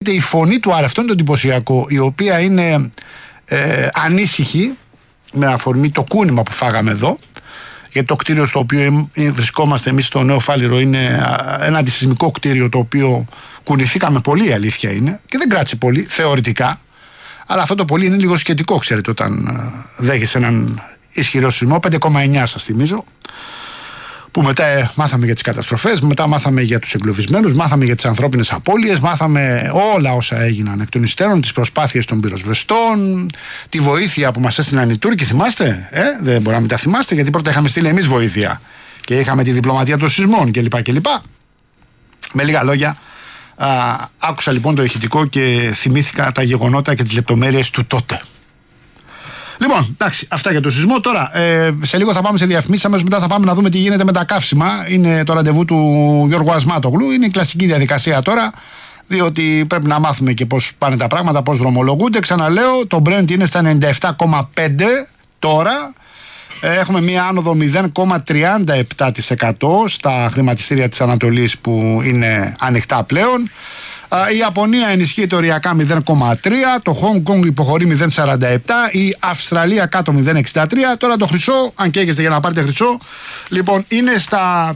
ακούγεται η φωνή του Άρη, αυτό είναι το εντυπωσιακό, η οποία είναι ανήσυχη με αφορμή το κούνημα που φάγαμε εδώ, γιατί το κτίριο στο οποίο βρισκόμαστε εμείς στο Νέο Φάληρο είναι ένα αντισυσμικό κτίριο, το οποίο κουνηθήκαμε πολύ, η αλήθεια είναι, και δεν κράτησε πολύ θεωρητικά, αλλά αυτό το πολύ είναι λίγο σχετικό, ξέρετε, όταν δέχεσαι έναν ισχυρό σεισμό, 5,9 σας θυμίζω, που μετά μάθαμε για τις καταστροφές, μετά μάθαμε για τους εγκλωβισμένους, μάθαμε για τις ανθρώπινες απώλειες, μάθαμε όλα όσα έγιναν εκ των υστέρων, τις προσπάθειες των πυροσβεστών, τη βοήθεια που μας έστειλαν οι Τούρκοι, θυμάστε, δεν μπορούμε να μην τα θυμάστε, γιατί πρώτα είχαμε στείλει εμείς βοήθεια και είχαμε τη διπλωματία των σεισμών κλπ. Με λίγα λόγια, άκουσα λοιπόν το ηχητικό και θυμήθηκα τα γεγονότα και τις λεπτομέρειες του τότε. Λοιπόν, εντάξει, αυτά για το σεισμό. Τώρα, σε λίγο θα πάμε σε διαφημίσεις. Αμέσως μετά θα πάμε να δούμε τι γίνεται με τα καύσιμα. Είναι το ραντεβού του Γιώργου Ασμάτογλου. Είναι η κλασική διαδικασία τώρα, διότι πρέπει να μάθουμε και πώς πάνε τα πράγματα, πώς δρομολογούνται. Ξαναλέω, το Brent είναι στα 97,5 τώρα. Έχουμε μία άνοδο 0,37% στα χρηματιστήρια της Ανατολής που είναι ανοιχτά πλέον. Η Ιαπωνία ενισχύεται οριακά 0,3, το Hong Kong υποχωρεί 0,47, η Αυστραλία κάτω 0,63. Τώρα το χρυσό, αν καίγεστε για να πάρετε χρυσό, λοιπόν είναι στα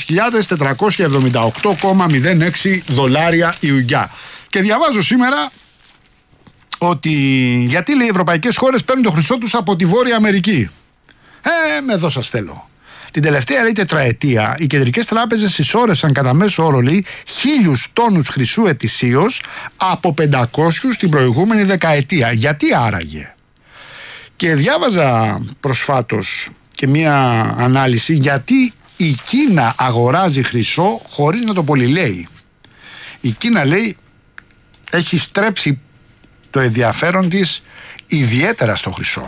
4.478,06 δολάρια Ιουγιά. Και διαβάζω σήμερα ότι γιατί, λέει, οι ευρωπαϊκές χώρες παίρνουν το χρυσό τους από τη Βόρεια Αμερική. Με εδώ σας θέλω. Την τελευταία, λέει, τετραετία, οι κεντρικές τράπεζες συσσόρευσαν κατά μέσο όρο, λέει, 1.000 τόνους χρυσού ετησίως από 500 την προηγούμενη δεκαετία. Γιατί άραγε? Και διάβαζα προσφάτως και μία ανάλυση γιατί η Κίνα αγοράζει χρυσό χωρίς να το πολυλέει. Η Κίνα, λέει, έχει στρέψει το ενδιαφέρον της ιδιαίτερα στο χρυσό.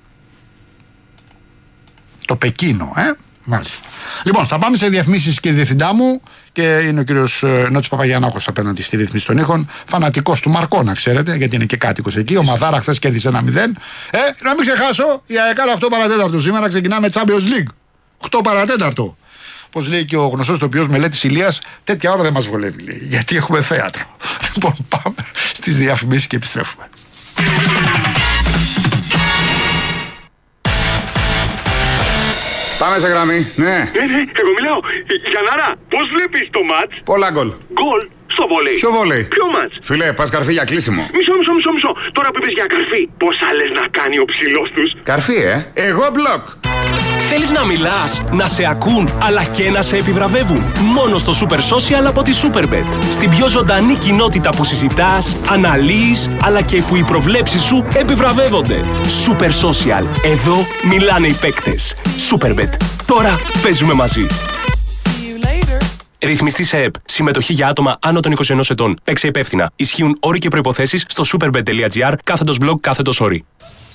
Το Πεκίνο, μάλιστα. Λοιπόν, θα πάμε σε διαφημίσεις, κύριε διευθυντά μου, και είναι ο κύριος Νότσης Παπαγιαννάκος απέναντι στη ρύθμιση των ήχων. Φανατικός του Μαρκώνα, ξέρετε, γιατί είναι και κάτοικος εκεί. Ο Μαδάρα χθες κέρδισε 1-0. Να μην ξεχάσω, η ΑΕΚ 8 παρατέταρτο σήμερα ξεκινάμε Champions League. 8 παρατέταρτο. Πώς λέει και ο γνωστός τοπιός Μελέτης Ηλίας, τέτοια ώρα δεν μας βολεύει, λέει, γιατί έχουμε θέατρο. Λοιπόν, πάμε στις διαφημίσεις και επιστρέφουμε. Πάμε σε γραμμή, ναι. Εγώ μιλάω. Γιαννάρα, πώς βλέπεις το μάτς? Πολλά γκολ. Γκολ στο βολέι. Ποιο βολέι? Ποιο μάτς? Φίλε, πας καρφί για κλείσιμο. Μισό. Τώρα που είπες για καρφί, πόσα λες να κάνει ο ψηλός τους? Καρφί, Εγώ μπλοκ. Θέλεις να μιλάς, να σε ακούν, αλλά και να σε επιβραβεύουν? Μόνο στο Super Social από τη Superbet. Στην πιο ζωντανή κοινότητα που συζητάς, αναλύεις, αλλά και που οι προβλέψεις σου επιβραβεύονται. Super Social. Εδώ μιλάνε οι παίκτες. Superbet. Τώρα παίζουμε μαζί. Ρυθμιστή σε ΕΠ. Συμμετοχή για άτομα άνω των 21 ετών. Παίξε υπεύθυνα. Ισχύουν όροι και προϋποθέσεις στο superbet.gr/blog/όροι.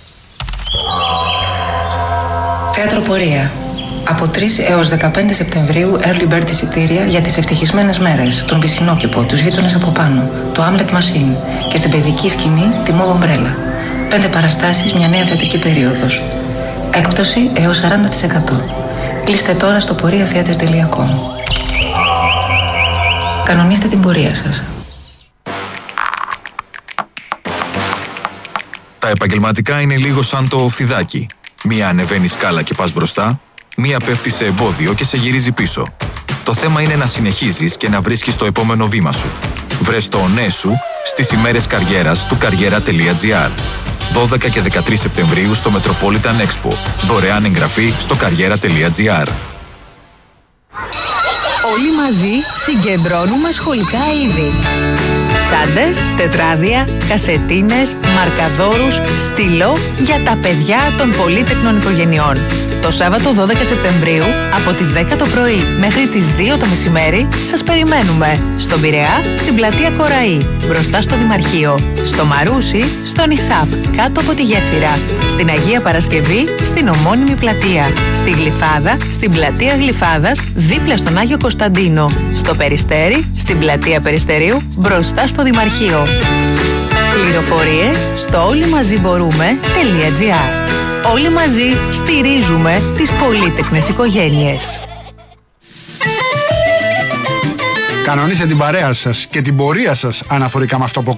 Θέατρο Πορεία. Από 3 έως 15 Σεπτεμβρίου early bird εισιτήρια για τις ευτυχισμένες μέρες, τον Πισινόκηπο, τους γείτονες από πάνω, το Hamlet Machine και στην παιδική σκηνή τη Mauve Umbrella. 5 παραστάσεις, μια νέα θεατρική περίοδος. Έκπτωση έως 40%. Κλείστε τώρα στο poriatheater.com. Κανονίστε την πορεία σας. Τα επαγγελματικά είναι λίγο σαν το φιδάκι. Μία ανεβαίνει σκάλα και πας μπροστά, μία πέφτει σε εμπόδιο και σε γυρίζει πίσω. Το θέμα είναι να συνεχίζεις και να βρίσκεις το επόμενο βήμα σου. Βρες το ναι σου στις ημέρες καριέρας του καριέρα.gr. 12 και 13 Σεπτεμβρίου στο Metropolitan Expo. Δωρεάν εγγραφή στο καριέρα.gr. Όλοι μαζί συγκεντρώνουμε σχολικά είδη. Τσάντες, τετράδια, κασετίνες, μαρκαδόρους, στυλό για τα παιδιά των πολύτεκνων οικογενειών. Το Σάββατο 12 Σεπτεμβρίου από τις 10 το πρωί μέχρι τις 2 το μεσημέρι σας περιμένουμε στον Πειραιά, στην πλατεία Κοραή, μπροστά στο Δημαρχείο, στο Μαρούσι, στο Νησάπ, κάτω από τη Γέφυρα, στην Αγία Παρασκευή, στην ομώνυμη πλατεία, στη Γλυφάδα, στην πλατεία Γλυφάδας, δίπλα στον Άγιο Κωνσταντίνο, στο Περιστέρι, στην πλατεία Περιστερίου, μπροστά στο Δημαρχείο. Πληροφορίες στο όλοιμαζιμπορούμε.gr. Όλοι μαζί στηρίζουμε τις πολύτεκνες οικογένειες. Κανονίστε την παρέα σας και την πορεία σας αναφορικά με αυτό που